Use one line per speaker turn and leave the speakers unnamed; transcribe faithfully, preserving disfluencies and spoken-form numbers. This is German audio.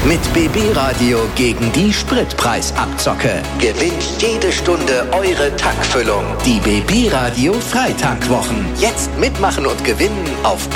Mit B B Radio gegen die Spritpreisabzocke. Gewinnt jede Stunde eure Tankfüllung. Die B B Radio Freitankwwochen. Jetzt mitmachen und gewinnen auf